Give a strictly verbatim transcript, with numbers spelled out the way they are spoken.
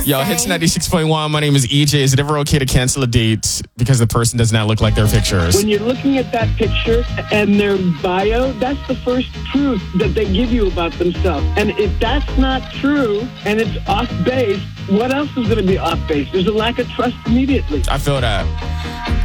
Yo, Hits ninety-six point one. My name is E J. Is it ever okay to cancel a date because the person does not look like their pictures? When you're looking at that picture and their bio, that's the first truth that they give you about themselves. And if that's not true and it's off base, what else is going to be off base? There's a lack of trust immediately. I feel that.